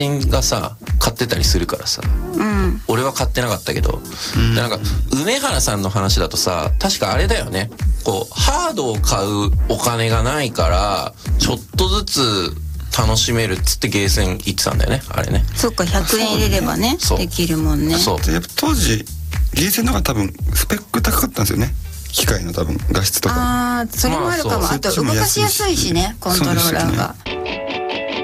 がさ買ってたりするからさ、俺は買ってなかったけど、なんか梅原さんの話だとさ、確かあれだよね、こうハードを買うお金がないからちょっとずつ楽しめるっつってゲーセン行ってたんだよね、あれね。 そっか、100円入れればねできるもんね。 そうやっぱ当時ゲーセンの方が多分スペック高かったんですよね、機械の多分画質とか。 それもあるかも。あと動かしやすいしね、コントローラーが。